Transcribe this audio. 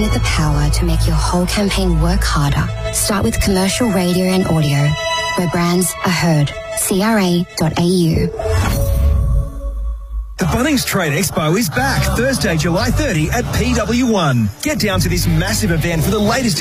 With the power to make your whole campaign work harder. Start with commercial radio and audio, where brands are heard. CRA.au. The Bunnings Trade Expo is back Thursday, July 30 at PW1. Get down to this massive event for the latest